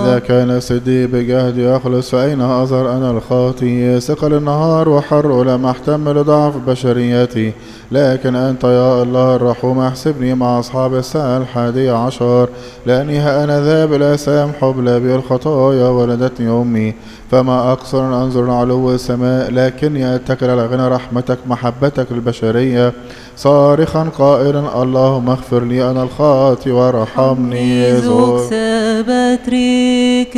إذا كان سدي بجهد يخلص فأين أظهر أنا الخاطي؟ ثقل النهار وحر لم أحتمل ضعف بشريتي، لكن أنت يا الله الرحوم احسبني مع أصحاب الساعة 11، لأني ها أنا ذا بلا سام حبلى بي الخطايا ولدتني أمي. فما أقصر أن أنظر علو السماء، لكني أتكل على غنى رحمتك محبتك البشرية، صارخا قائلا اللهم اغفر لي أنا الخاطي وارحمني. زوج سبتريك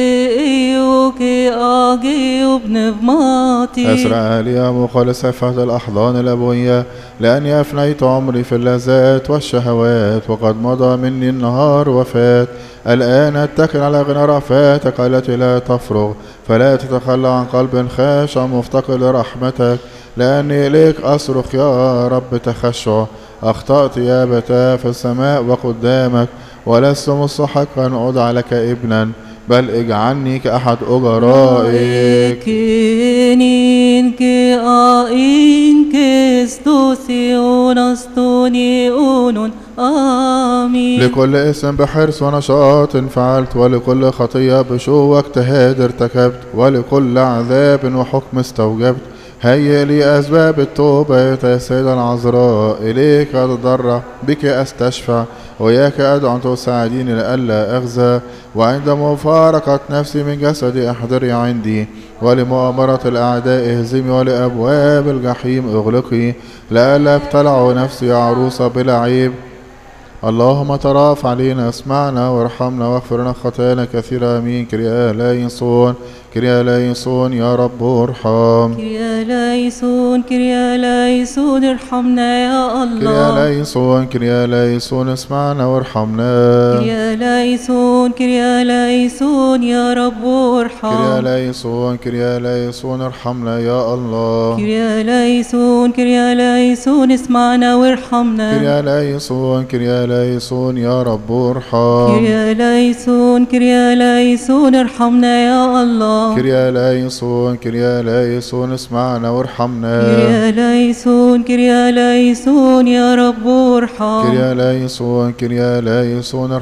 إيوكي آجي وابن بماطي أسرع لي يا مخلص عفة الأحضان الأبوية، لأني أفنيت عمري في اللذات والشهوات، وقد مضى مني النهار وفات. الآن أتكل على غنى رأفاتك التي لا تفرغ، فلا تتخلى عن قلب خاشع مفتقر لرحمتك، لأني إليك أصرخ يا رب تخشع. أخطأت يا بتا في السماء وقدامك، ولست مستحقا أن أدعى لك ابنا، بل اجعلني كأحد أجرائك. كينين كي آين كي ستوسيون أستونيون آمين. لكل اسم بحرص ونشاط فعلت، ولكل خطية بشوق واجتهاد ارتكبت، ولكل عذاب وحكم استوجبت. هيئ لي أسباب التوبة يا سيدة العذراء، إليك أتضرع بك أستشفع، وإياك أدعو أن تساعديني لئلا أغزى. وعند مفارقة نفسي من جسدي احضري عندي، ولمؤامرة الأعداء اهزمي، ولأبواب الجحيم اغلقي، لئلا ابتلع نفسي عروسة بلا عيب. اللهم تراف علينا، اسمعنا وارحمنا واغفر لنا خطايانا كثيرة. امين. كريا لايسون كريا لايسون يا رب ارحم. كريا لايسون كريا لايسون ارحمنا يا الله. كريا لايسون كريا لايسون اسمعنا وارحمنا. كريا لايسون كريا لايسون يا رب ارحم. كريا لايسون كريا لايسون ارحمنا يا الله. كريا لايسون كريا لايسون اسمعنا وارحمنا. كريا لايسون كريا لايسون يا رب ارحم. كريا لايسون كريا لايسون ارحمنا يا الله. كريا لايسون كريا لايسون اسمعنا وارحمنا. كريا لايسون يا رب ارحم. كريا لايسون كريا لايسون